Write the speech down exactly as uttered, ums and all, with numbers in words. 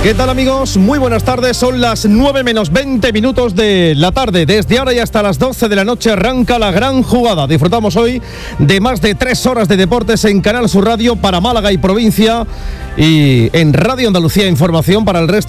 ¿Qué tal, amigos? Muy buenas tardes, son las nueve menos veinte minutos de la tarde. Desde ahora y hasta las doce de la noche arranca la gran jugada. Disfrutamos hoy de más de tres horas de deportes en Canal Sur Radio para Málaga y provincia, y en Radio Andalucía Información para el resto